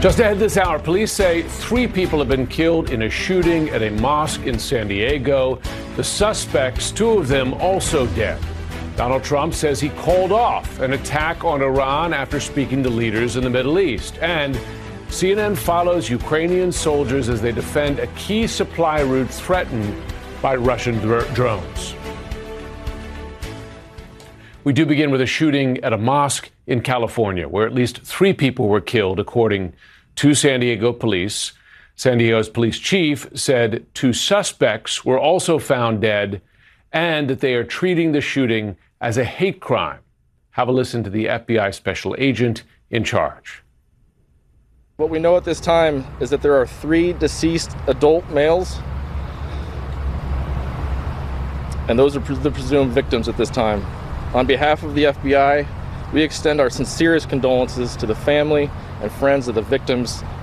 Just ahead this hour, police say 3 people have been killed in a shooting at a mosque in San Diego. The suspects, 2 of them also dead. Donald Trump says he called off an attack on Iran after speaking to leaders in the Middle East. And CNN follows Ukrainian soldiers as they defend a key supply route threatened by Russian drones. We do begin with a shooting at a mosque in California, where at least 3 people were killed, according to San Diego police. San Diego's police chief said 2 suspects were also found dead and that they are treating the shooting as a hate crime. Have a listen to the FBI special agent in charge. What we know at this time is that there are 3 deceased adult males, and those are the presumed victims at this time. On behalf of the FBI, we extend our sincerest condolences to the family and friends of the victims